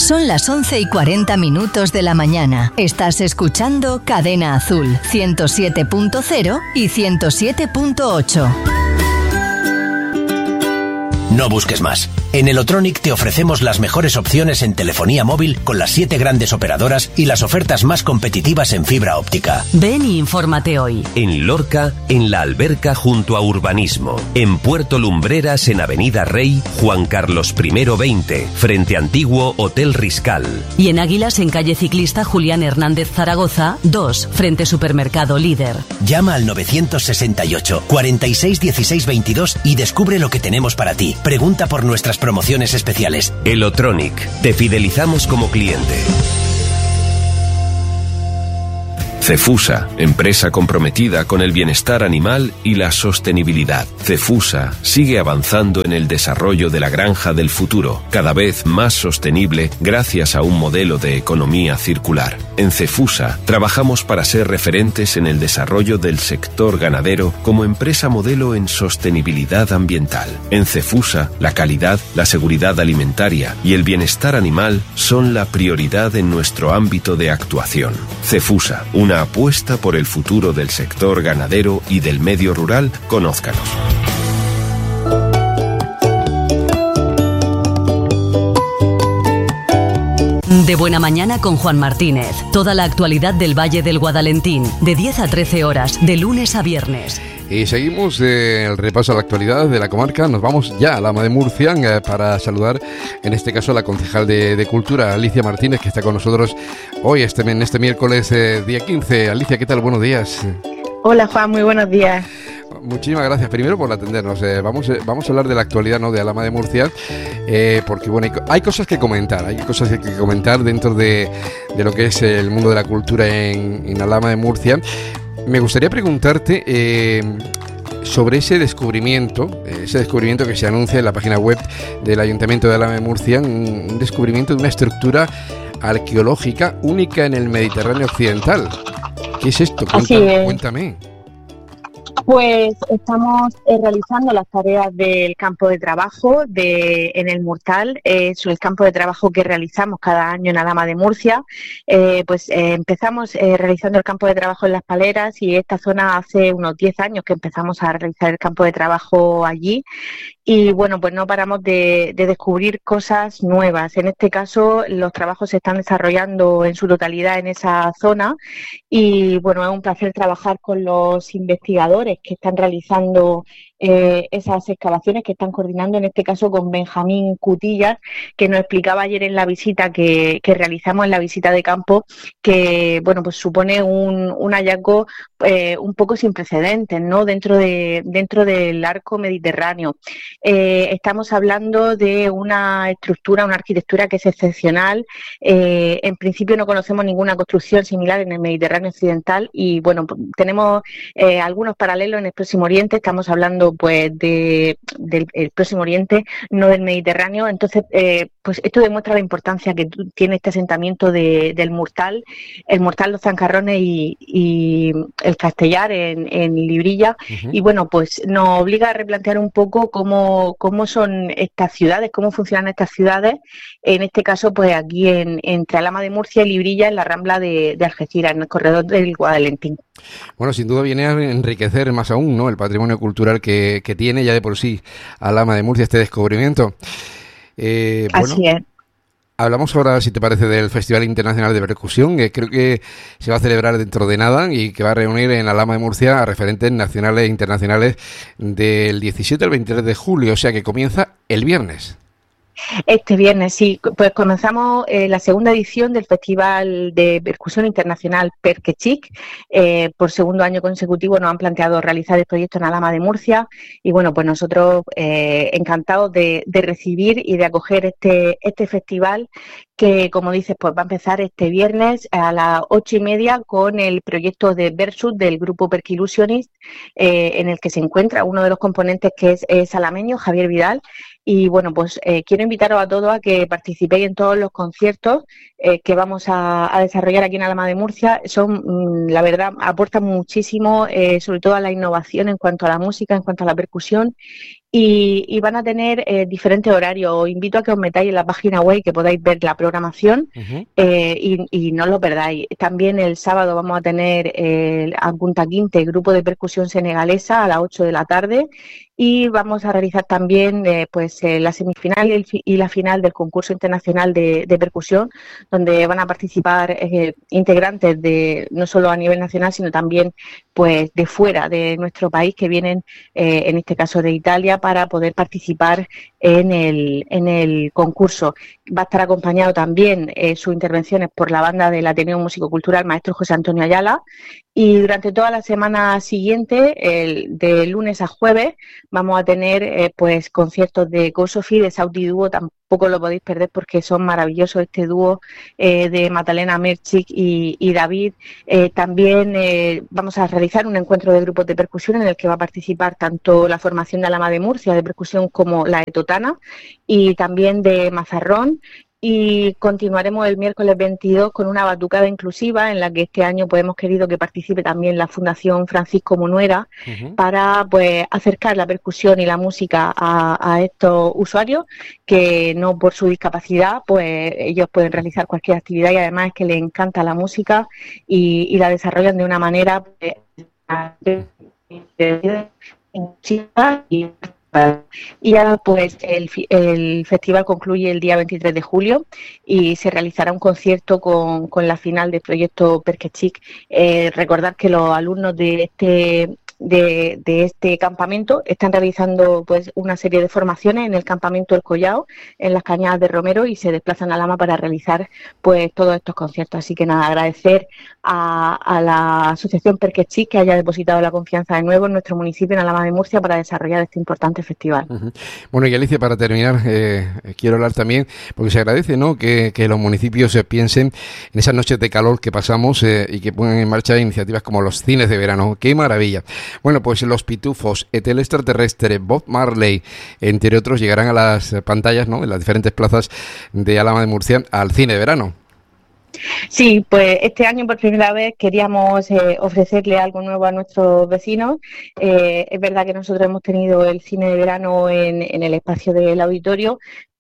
Son las 11:40 de la mañana. Estás escuchando Cadena Azul, 107.0 y 107.8. No busques más. En Elotronic te ofrecemos las mejores opciones en telefonía móvil con las 7 grandes operadoras y las ofertas más competitivas en fibra óptica. Ven y infórmate hoy. En Lorca, en La Alberca junto a Urbanismo. En Puerto Lumbreras, en Avenida Rey, Juan Carlos I 20, frente Antiguo Hotel Riscal. Y en Águilas, en calle Ciclista Julián Hernández Zaragoza, 2, frente Supermercado Líder. Llama al 968 46 16 22 y descubre lo que tenemos para ti. Pregunta por nuestras promociones especiales. Elotronic, te fidelizamos como cliente. Cefusa, empresa comprometida con el bienestar animal y la sostenibilidad. Cefusa sigue avanzando en el desarrollo de la granja del futuro, cada vez más sostenible gracias a un modelo de economía circular. En Cefusa trabajamos para ser referentes en el desarrollo del sector ganadero como empresa modelo en sostenibilidad ambiental. En Cefusa, la calidad, la seguridad alimentaria y el bienestar animal son la prioridad en nuestro ámbito de actuación. Cefusa, una apuesta por el futuro del sector ganadero y del medio rural. Conózcanos. De Buena Mañana con Juan Martínez. Toda la actualidad del Valle del Guadalentín, de 10 a 13 horas, de lunes a viernes. Y seguimos el repaso a la actualidad de la comarca. Nos vamos ya a Alhama de Murcia para saludar, en este caso, a la concejal de Cultura, Alicia Martínez, que está con nosotros hoy, en este miércoles, día 15. Alicia, ¿qué tal? Buenos días. Hola, Juan, muy buenos días. Muchísimas gracias primero por atendernos. Vamos a hablar de la actualidad, ¿no?, de Alhama de Murcia, porque bueno, hay cosas que comentar, dentro de lo que es el mundo de la cultura en Alhama de Murcia. Me gustaría preguntarte sobre ese descubrimiento que se anuncia en la página web del Ayuntamiento de Alhama de Murcia, un descubrimiento de una estructura arqueológica única en el Mediterráneo occidental. ¿Qué es esto? Cuéntame. Pues estamos realizando las tareas del campo de trabajo en el Murtal. Es el campo de trabajo que realizamos cada año en Alhama de Murcia. Empezamos realizando el campo de trabajo en Las Paleras, y esta zona hace unos 10 años que empezamos a realizar el campo de trabajo allí. Y bueno, pues no paramos de descubrir cosas nuevas. En este caso, los trabajos se están desarrollando en su totalidad en esa zona, y bueno, es un placer trabajar con los investigadores que están realizando esas excavaciones, que están coordinando, en este caso con Benjamín Cutillas, que nos explicaba ayer en la visita que realizamos, en la visita de campo, que bueno, pues supone un hallazgo un poco sin precedentes, ¿no?, dentro del arco mediterráneo. Estamos hablando de una estructura, una arquitectura que es excepcional. En principio no conocemos ninguna construcción similar en el Mediterráneo occidental, y bueno, tenemos algunos paralelos en el Próximo Oriente. Estamos hablando pues del Próximo Oriente, no del Mediterráneo. Entonces, pues esto demuestra la importancia que tiene este asentamiento del Murtal, el Murtal, los Zancarrones y el Castellar en Librilla. Uh-huh. Y bueno, pues nos obliga a replantear un poco cómo son estas ciudades, cómo funcionan estas ciudades, en este caso pues aquí entre Alhama de Murcia y Librilla, en la Rambla de Algeciras, en el corredor del Guadalentín. Bueno, sin duda viene a enriquecer más aún, ¿no?, el patrimonio cultural que tiene ya de por sí Alhama de Murcia, este descubrimiento. Así es. Hablamos ahora, si te parece, del Festival Internacional de Percusión, que creo que se va a celebrar dentro de nada y que va a reunir en Alhama de Murcia a referentes nacionales e internacionales del 17 al 23 de julio, o sea que comienza el viernes. Este viernes, sí, pues comenzamos la segunda edición del Festival de Percusión Internacional Perquechic. Por segundo año consecutivo nos han planteado realizar el proyecto en Alhama de Murcia, y bueno, pues nosotros encantados de recibir y de acoger este festival, que, como dices, pues va a empezar este viernes a las 8:30 con el proyecto de Versus del grupo Perquilusionist, en el que se encuentra uno de los componentes, que es alameño, Javier Vidal. Y bueno, pues quiero invitaros a todos a que participéis en todos los conciertos que vamos a desarrollar aquí en Alhama de Murcia. Son, la verdad, aportan muchísimo, sobre todo a la innovación en cuanto a la música, en cuanto a la percusión. y van a tener diferentes horarios. Os invito a que os metáis en la página web y que podáis ver la programación y no lo perdáis. También el sábado vamos a tener a Punta Quinte, grupo de percusión senegalesa, a las 8 de la tarde. Y vamos a realizar también la semifinal y la final del concurso internacional de percusión, donde van a participar integrantes de no solo a nivel nacional, sino también pues de fuera de nuestro país, que vienen en este caso de Italia, para poder participar en el concurso. Va a estar acompañado también sus intervenciones por la banda del Ateneo Músico Cultural Maestro José Antonio Ayala. Y durante toda la semana siguiente, de lunes a jueves, vamos a tener conciertos de Go Sophie, de Saudi Dúo. Tampoco lo podéis perder porque son maravillosos este dúo de Magdalena Merchik y David. También vamos a realizar un encuentro de grupos de percusión en el que va a participar tanto la formación de Alhama de Murcia de percusión como la Etotana, y también de Mazarrón. Y continuaremos el miércoles 22 con una batucada inclusiva, en la que este año pues hemos querido que participe también la Fundación Francisco Munuera para pues acercar la percusión y la música a estos usuarios que no por su discapacidad pues ellos pueden realizar cualquier actividad, y además es que les encanta la música y la desarrollan de una manera y ya pues el festival concluye el día 23 de julio y se realizará un concierto con la final del proyecto Perquechik. Recordar que los alumnos de este campamento están realizando pues una serie de formaciones en el campamento El Collao, en las Cañadas de Romero, y se desplazan a Lama para realizar pues todos estos conciertos. Así que nada, agradecer a la asociación Perquechik que haya depositado la confianza de nuevo en nuestro municipio, en Alhama de Murcia, para desarrollar este importante festival. Bueno, y Alicia, para terminar, quiero hablar también, porque se agradece, ¿no?, que los municipios piensen en esas noches de calor que pasamos y que pongan en marcha iniciativas como los cines de verano. ¡Qué maravilla! Bueno, pues Los Pitufos, Etel Extraterrestre, Bob Marley, entre otros, llegarán a las pantallas, ¿no?, en las diferentes plazas de Alhama de Murcia, al cine de verano. Sí, pues este año por primera vez queríamos ofrecerle algo nuevo a nuestros vecinos. Es verdad que nosotros hemos tenido el cine de verano en el espacio del auditorio,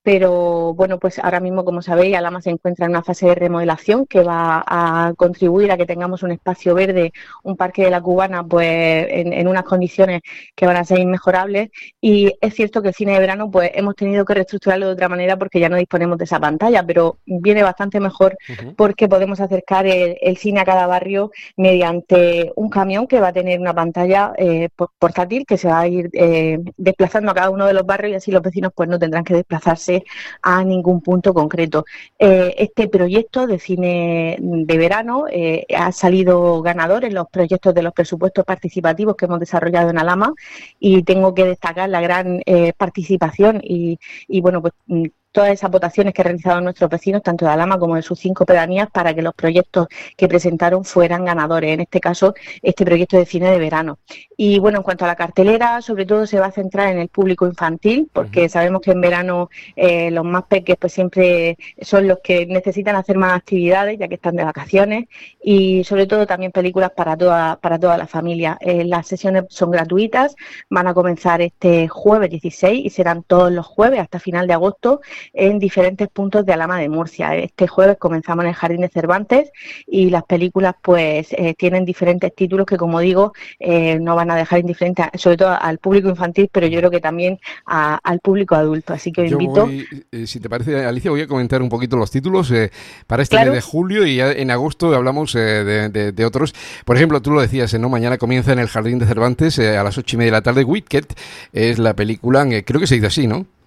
pero bueno, pues ahora mismo, como sabéis, Alhama se encuentra en una fase de remodelación que va a contribuir a que tengamos un espacio verde, un parque de la Cubana, pues en unas condiciones que van a ser inmejorables. Y es cierto que el cine de verano pues hemos tenido que reestructurarlo de otra manera porque ya no disponemos de esa pantalla, pero viene bastante mejor porque podemos acercar el cine a cada barrio mediante un camión que va a tener una pantalla portátil que se va a ir desplazando a cada uno de los barrios, y así los vecinos pues no tendrán que desplazarse a ningún punto concreto. Este proyecto de cine de verano ha salido ganador en los proyectos de los presupuestos participativos que hemos desarrollado en Alhama, y tengo que destacar la gran participación y bueno, pues todas esas votaciones que realizaron nuestros vecinos, tanto de Alhama como de sus 5 pedanías, para que los proyectos que presentaron fueran ganadores, en este caso este proyecto de cine de verano. Y bueno, en cuanto a la cartelera, sobre todo se va a centrar en el público infantil, porque sabemos que en verano los más pequeños pues siempre son los que necesitan hacer más actividades, ya que están de vacaciones, y sobre todo también películas para toda la familia. Las sesiones son gratuitas, van a comenzar este jueves 16 y serán todos los jueves hasta final de agosto, en diferentes puntos de Alhama de Murcia. Este jueves comenzamos en el Jardín de Cervantes, y las películas pues tienen diferentes títulos que, como digo, no van a dejar indiferente sobre todo al público infantil, pero yo creo que también al público adulto. Así que os invito. Si te parece, Alicia, voy a comentar un poquito los títulos para este mes de julio, y ya en agosto hablamos de otros. Por ejemplo, tú lo decías, ¿no? Mañana comienza en el Jardín de Cervantes a las 8:30 de la tarde. Wicked es la película, creo que se dice así, ¿no?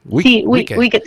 Wicked.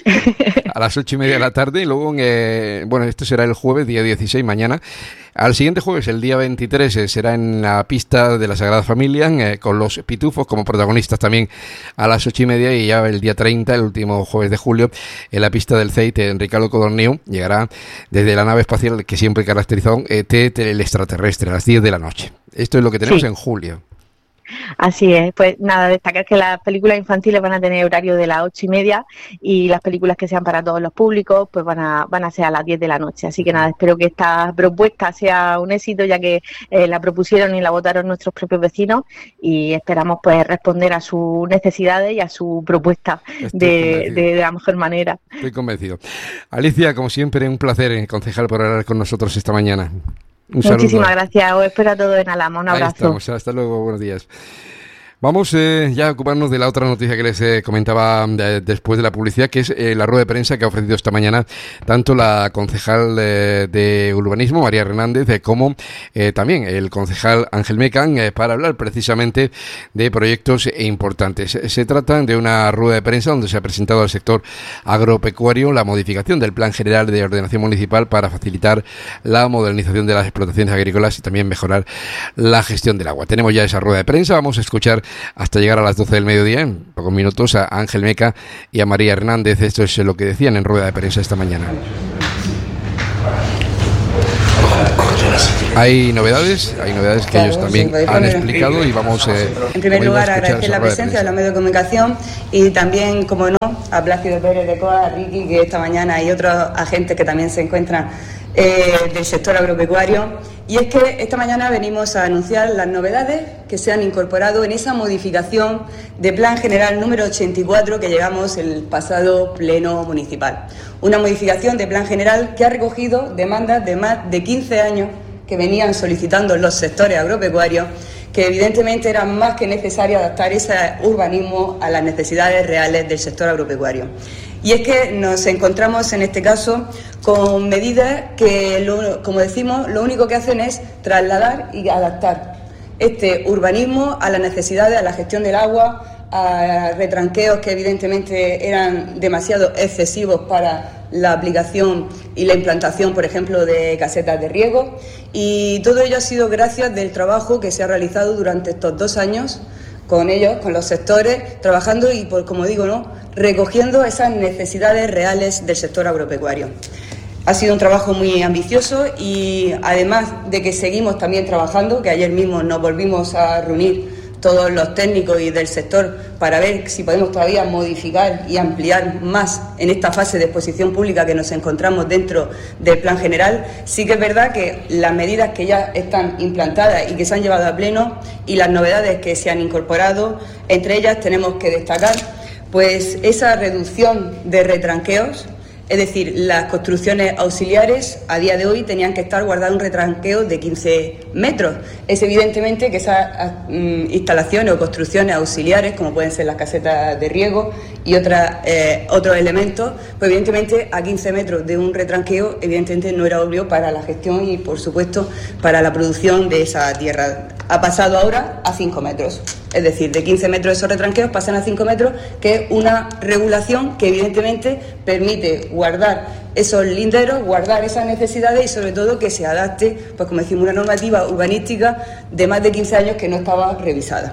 A las 8:30 de la tarde. Y luego, bueno, esto será el jueves, día 16, mañana. Al siguiente jueves, el día 23, será en la pista de la Sagrada Familia, con Los Pitufos como protagonistas también a las 8:30. Y ya el día 30, el último jueves de julio, en la pista del CEIT, en Ricardo Codorniu, llegará desde la nave espacial que siempre caracterizó el extraterrestre, a las 10 de la noche. Esto es lo que tenemos en julio. Así es, pues nada, destacar que las películas infantiles van a tener horario de las 8:30 y las películas que sean para todos los públicos pues van a ser a las 10 de la noche. Así que nada, espero que esta propuesta sea un éxito, ya que la propusieron y la votaron nuestros propios vecinos, y esperamos pues responder a sus necesidades y a su propuesta de la mejor manera. Estoy convencido. Alicia, como siempre, un placer, concejal, por hablar con nosotros esta mañana. Un saludo. Muchísimas gracias, os espero a todos en Alhama, un abrazo. Ahí estamos, hasta luego, buenos días. Vamos ya a ocuparnos de la otra noticia que les comentaba después de la publicidad, que es la rueda de prensa que ha ofrecido esta mañana tanto la concejal de Urbanismo, María Hernández, como también el concejal Ángel Mecan, para hablar precisamente de proyectos importantes. Se trata de una rueda de prensa donde se ha presentado al sector agropecuario la modificación del Plan General de Ordenación Municipal para facilitar la modernización de las explotaciones agrícolas y también mejorar la gestión del agua. Tenemos ya esa rueda de prensa, vamos a escuchar hasta llegar a las 12 del mediodía, en pocos minutos, a Ángel Meca y a María Hernández. Esto es lo que decían en rueda de prensa esta mañana. Hay novedades que ellos también han explicado y vamos en primer lugar, agradecer la presencia de los medios de comunicación y también, como no, a Plácido Pérez de Coa, a Ricky, que esta mañana, y otros agentes que también se encuentran del sector agropecuario. Y es que esta mañana venimos a anunciar las novedades que se han incorporado en esa modificación de Plan General número 84 que llegamos el pasado pleno municipal. Una modificación de Plan General que ha recogido demandas de más de 15 años que venían solicitando los sectores agropecuarios, que evidentemente era más que necesario adaptar ese urbanismo a las necesidades reales del sector agropecuario. Y es que nos encontramos en este caso con medidas que, como decimos, lo único que hacen es trasladar y adaptar este urbanismo a las necesidades, a la gestión del agua, a retranqueos que evidentemente eran demasiado excesivos para la aplicación y la implantación, por ejemplo, de casetas de riego. Y todo ello ha sido gracias del trabajo que se ha realizado durante estos 2 años con ellos, con los sectores, trabajando y, como digo, recogiendo esas necesidades reales del sector agropecuario. Ha sido un trabajo muy ambicioso y, además de que seguimos también trabajando, que ayer mismo nos volvimos a reunir todos los técnicos y del sector para ver si podemos todavía modificar y ampliar más en esta fase de exposición pública que nos encontramos dentro del Plan General. Sí que es verdad que las medidas que ya están implantadas y que se han llevado a pleno y las novedades que se han incorporado, entre ellas tenemos que destacar pues esa reducción de retranqueos. Es decir, las construcciones auxiliares a día de hoy tenían que estar guardadas un retranqueo de 15 metros. Es evidentemente que esas instalaciones o construcciones auxiliares, como pueden ser las casetas de riego y otros elementos, pues evidentemente a 15 metros de un retranqueo, evidentemente no era obvio para la gestión y, por supuesto, para la producción de esa tierra. Ha pasado ahora a 5 metros. Es decir, de 15 metros esos retranqueos pasan a 5 metros, que es una regulación que evidentemente permite guardar esos linderos, guardar esas necesidades y sobre todo que se adapte, pues como decimos, una normativa urbanística de más de 15 años que no estaba revisada.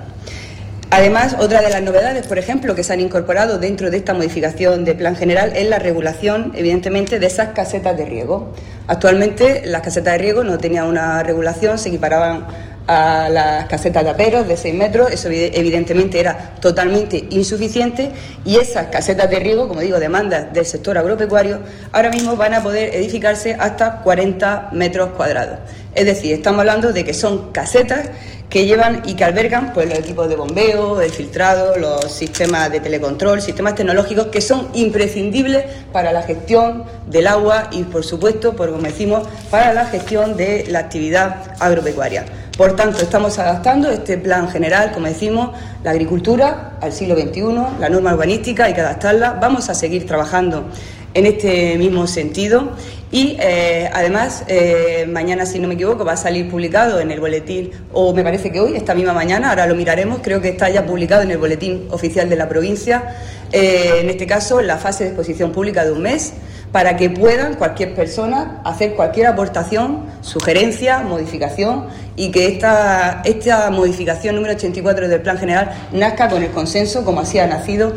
Además, otra de las novedades, por ejemplo, que se han incorporado dentro de esta modificación de Plan General es la regulación, evidentemente, de esas casetas de riego. Actualmente las casetas de riego no tenían una regulación, se equiparaban a las casetas de aperos de 6 metros, eso evidentemente era totalmente insuficiente y esas casetas de riego, como digo, demandas del sector agropecuario, ahora mismo van a poder edificarse hasta 40 metros cuadrados. Es decir, estamos hablando de que son casetas que llevan y que albergan pues los equipos de bombeo, de filtrado, los sistemas de telecontrol, sistemas tecnológicos que son imprescindibles para la gestión del agua y, por supuesto, como decimos, para la gestión de la actividad agropecuaria. Por tanto, estamos adaptando este Plan General, como decimos, la agricultura al siglo XXI, la norma urbanística hay que adaptarla. Vamos a seguir trabajando en este mismo sentido y además mañana, si no me equivoco, va a salir publicado en el boletín, o me parece que hoy, esta misma mañana, ahora lo miraremos, creo que está ya publicado en el boletín oficial de la provincia, en este caso la fase de exposición pública de un mes, para que puedan cualquier persona hacer cualquier aportación, sugerencia, modificación y que esta modificación número 84 del Plan General nazca con el consenso, como así ha nacido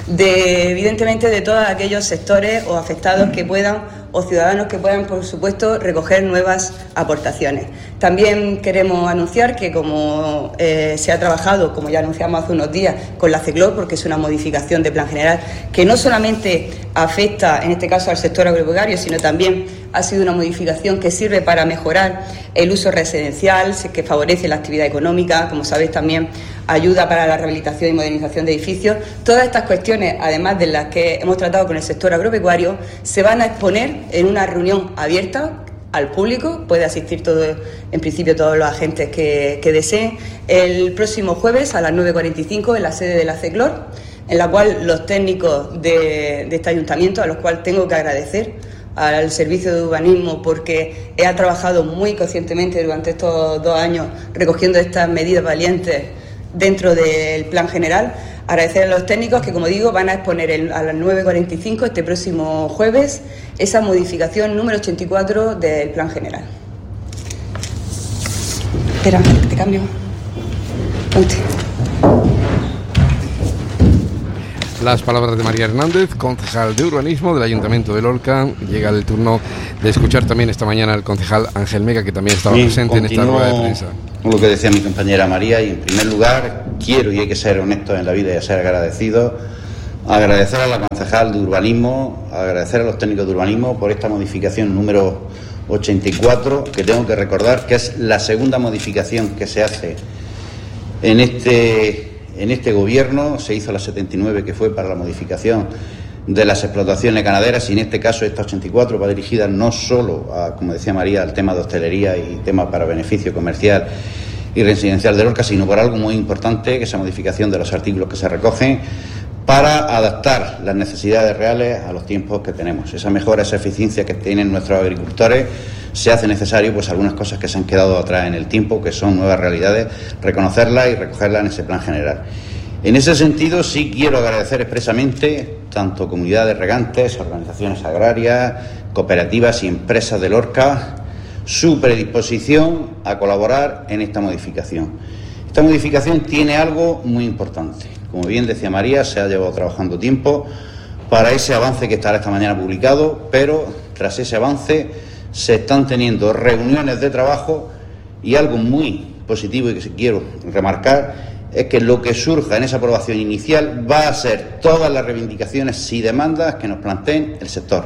evidentemente de todos aquellos sectores o afectados que puedan, o ciudadanos que puedan, por supuesto, recoger nuevas aportaciones. También queremos anunciar que como se ha trabajado, como ya anunciamos hace unos días, con la CECLOR, porque es una modificación de plan general que no solamente afecta, en este caso, al sector agropecuario, sino también ha sido una modificación que sirve para mejorar el uso residencial, que favorece la actividad económica, como sabéis también ayuda para la rehabilitación y modernización de edificios. Todas estas cuestiones, además de las que hemos tratado con el sector agropecuario, se van a exponer en una reunión abierta al público, puede asistir en principio todos los agentes que deseen, el próximo jueves a las 9:45 en la sede de la CECLOR, en la cual los técnicos de este ayuntamiento, a los cuales tengo que agradecer al Servicio de Urbanismo porque ha trabajado muy conscientemente durante estos 2 años recogiendo estas medidas valientes dentro del plan general. Agradecer a los técnicos que, como digo, van a exponer a las 9:45 este próximo jueves esa modificación número 84 del plan general. Espera, te cambio. Ponte. Las palabras de María Hernández, concejal de urbanismo del Ayuntamiento de Lorca. Llega el turno de escuchar también esta mañana al concejal Ángel Mega, que también estaba presente en esta rueda de prensa. Con lo que decía mi compañera María, y en primer lugar quiero, y hay que ser honestos en la vida y ser agradecidos, agradecer a la concejal de urbanismo, agradecer a los técnicos de urbanismo por esta modificación número 84, que tengo que recordar que es la segunda modificación que se hace en este gobierno. Se hizo la 79, que fue para la modificación de las explotaciones ganaderas, y en este caso esta 84 va dirigida no solo a, como decía María, al tema de hostelería y tema para beneficio comercial y residencial de Lorca, sino por algo muy importante, que es esa modificación de los artículos que se recogen para adaptar las necesidades reales a los tiempos que tenemos. Esa mejora, esa eficiencia que tienen nuestros agricultores, se hace necesario pues algunas cosas que se han quedado atrás en el tiempo, que son nuevas realidades, reconocerlas y recogerlas en ese plan general. En ese sentido, sí quiero agradecer expresamente tanto comunidades regantes, organizaciones agrarias, cooperativas y empresas de Lorca su predisposición a colaborar en esta modificación. Esta modificación tiene algo muy importante. Como bien decía María, se ha llevado trabajando tiempo para ese avance que estará esta mañana publicado, pero tras ese avance se están teniendo reuniones de trabajo, y algo muy positivo y que quiero remarcar es que lo que surja en esa aprobación inicial va a ser todas las reivindicaciones y demandas que nos planteen el sector.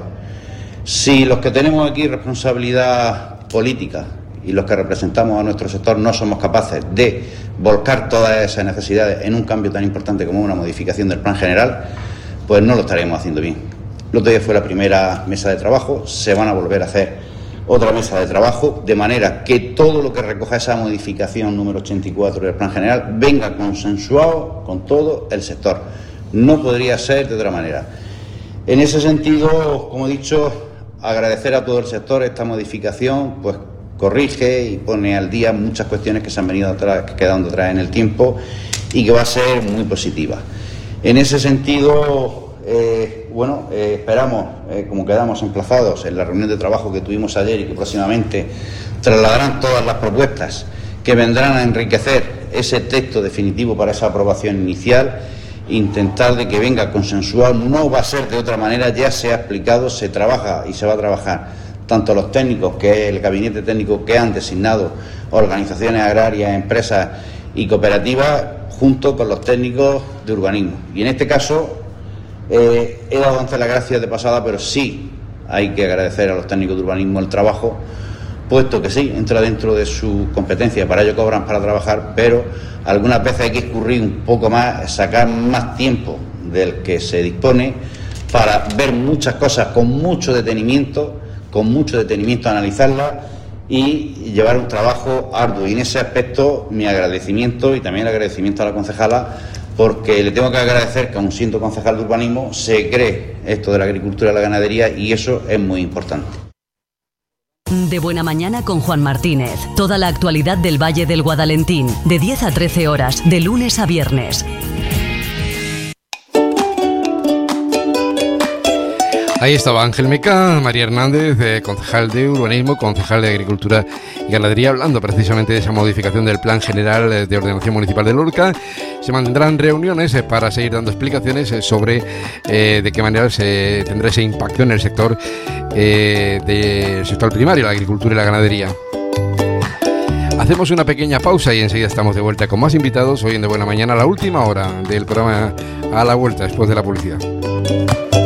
Si los que tenemos aquí responsabilidad política y los que representamos a nuestro sector no somos capaces de volcar todas esas necesidades en un cambio tan importante como una modificación del plan general, pues no lo estaremos haciendo bien. El otro día fue la primera mesa de trabajo, se van a volver a hacer otra mesa de trabajo, de manera que todo lo que recoja esa modificación número 84 del plan general venga consensuado con todo el sector. No podría ser de otra manera. En ese sentido, como he dicho, agradecer a todo el sector esta modificación, pues corrige y pone al día muchas cuestiones que se han venido quedando atrás en el tiempo y que va a ser muy positiva. En ese sentido, esperamos, como quedamos emplazados en la reunión de trabajo que tuvimos ayer y que próximamente trasladarán todas las propuestas que vendrán a enriquecer ese texto definitivo para esa aprobación inicial, intentar de que venga consensuado. No va a ser de otra manera, ya se ha explicado, se trabaja y se va a trabajar tanto los técnicos, que es el gabinete técnico que han designado organizaciones agrarias, empresas y cooperativas, junto con los técnicos de urbanismo. Y en este caso he dado antes las gracias de pasada, pero sí hay que agradecer a los técnicos de urbanismo el trabajo, puesto que sí, entra dentro de su competencia, para ello cobran para trabajar, pero algunas veces hay que escurrir un poco más, sacar más tiempo del que se dispone para ver muchas cosas con mucho detenimiento, analizarlas y llevar un trabajo arduo. Y en ese aspecto mi agradecimiento, y también el agradecimiento a la concejala, porque le tengo que agradecer que, aun siendo concejal de urbanismo, se cree esto de la agricultura y la ganadería, y eso es muy importante. De Buena Mañana con Juan Martínez. Toda la actualidad del Valle del Guadalentín, de 10 a 13 horas, de lunes a viernes. Ahí estaba Ángel Meca, María Hernández, concejal de Urbanismo, concejal de Agricultura y Ganadería, hablando precisamente de esa modificación del Plan General de Ordenación Municipal de Lorca. Se mantendrán reuniones para seguir dando explicaciones sobre de qué manera se tendrá ese impacto en el sector del sector primario, la agricultura y la ganadería. Hacemos una pequeña pausa y enseguida estamos de vuelta con más invitados hoy en De Buena Mañana, la última hora del programa A la Vuelta, después de la publicidad.